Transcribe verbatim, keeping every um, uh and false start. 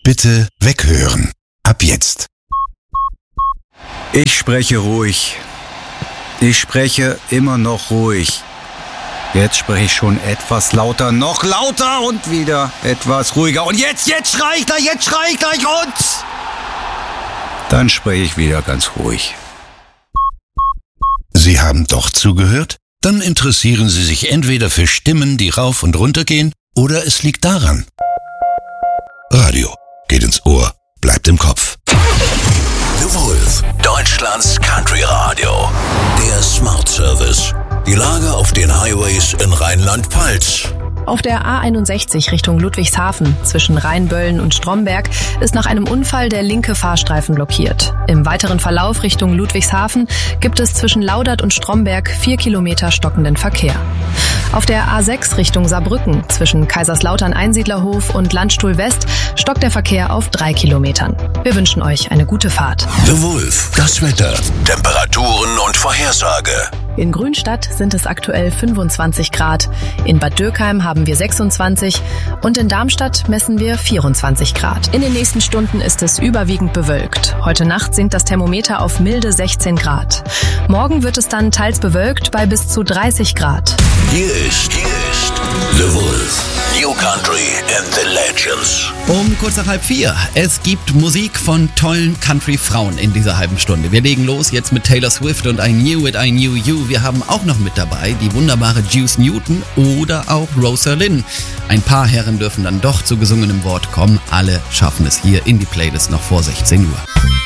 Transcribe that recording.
Bitte weghören. Ab jetzt. Ich spreche ruhig. Ich spreche immer noch ruhig. Jetzt spreche ich schon etwas lauter, noch lauter und wieder etwas ruhiger. Und jetzt, jetzt schrei ich gleich, jetzt schrei ich gleich und... Dann spreche ich wieder ganz ruhig. Sie haben doch zugehört? Dann interessieren Sie sich entweder für Stimmen, die rauf und runter gehen, oder es liegt daran. Radio geht ins Ohr, bleibt im Kopf. The Wolf, Deutschlands Country Radio. Der Smart Service. Die Lage auf den Highways in Rheinland-Pfalz. Auf der A einundsechzig Richtung Ludwigshafen zwischen Rheinböllen und Stromberg ist nach einem Unfall der linke Fahrstreifen blockiert. Im weiteren Verlauf Richtung Ludwigshafen gibt es zwischen Laudert und Stromberg vier Kilometer stockenden Verkehr. Auf der A sechs Richtung Saarbrücken zwischen Kaiserslautern-Einsiedlerhof und Landstuhl West stockt der Verkehr auf drei Kilometern. Wir wünschen euch eine gute Fahrt. The Wolf, das Wetter, Temperaturen und Vorhersage. In Grünstadt sind es aktuell fünfundzwanzig Grad, in Bad Dürkheim haben wir sechsundzwanzig und in Darmstadt messen wir vierundzwanzig Grad. In den nächsten Stunden ist es überwiegend bewölkt. Heute Nacht sinkt das Thermometer auf milde sechzehn Grad. Morgen wird es dann teils bewölkt bei bis zu dreißig Grad. Hier ist, hier ist The Wolf, New Country and the Legends. Um kurz nach halb vier. Es gibt Musik von tollen Country-Frauen in dieser halben Stunde. Wir legen los jetzt mit Taylor Swift und I Knew It, I Knew You. Wir haben auch noch mit dabei die wunderbare Juice Newton oder auch Rosa Lynn. Ein paar Herren dürfen dann doch zu gesungenem Wort kommen. Alle schaffen es hier in die Playlist noch vor sechzehn Uhr.